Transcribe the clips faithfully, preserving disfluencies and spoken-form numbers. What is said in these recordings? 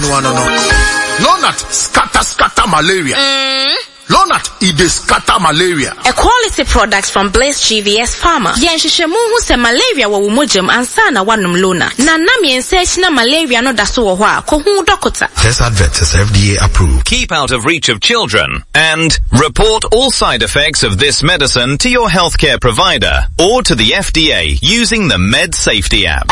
no no no. Lonat scatter scatter malaria. Mm. Lonat it is scatter malaria. A quality product from Blaze G V S Pharma. Yenhwehwemu hu se malaria wo womogem ansa na wanum Lonat. Na na miense na malaria no da so wo ho a ko hu doctor. This advert is F D A approved. Keep out of reach of children and report all side effects of this medicine to your healthcare provider or to the F D A using the Med Safety app.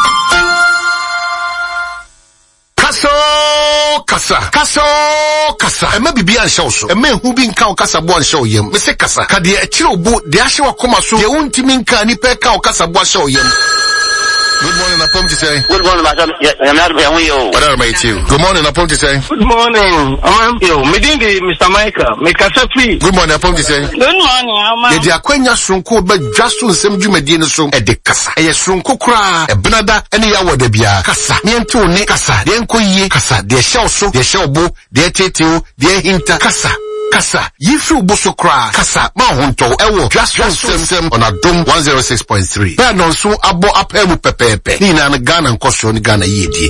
Kaso kasa kaso kasa ema bibi an show so ema hu bi nka o kasa bo an show yem me se kasa ka de e kire obo de ahye wakoma so de wontimi nka ni pe ka o kasa bo show yem. Good morning, Apom to say. Good morning, Madam. I'm not here with you. What are you too? Good morning, Apom to say. Good morning. I'm you. Meeting Mister Michael. Make us free. Good morning, Apom to say. Good morning, I'm. Ye akwanya sonko be dwaso nsem dwumadi no so e de kasa. E sonko kura e benada ene ya wada bia. Kasa. Me ento ne kasa. De enko yie kasa. De hye so, de hye obo, de tetew, de hinta kasa. Kasa, yifu buso kra, kasa, ma honto, ewo, just one system on a dome one oh six point three. Pe non so abo apemu pepepe. Ni na Ghana nkosho ni Ghana yedi.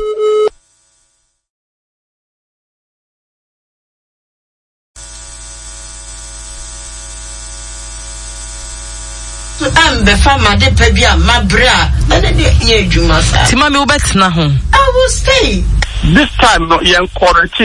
Ambe fama de pebia mabra. Ade de ye djuma sa. Ti mami ubet na ho. I will stay. This time, no, young quarantine.